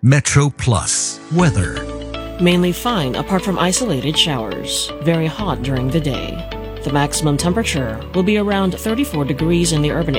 Metro Plus weather. Mainly fine apart from isolated showers. Very hot during the day. The maximum temperature will be around 34 degrees in the urban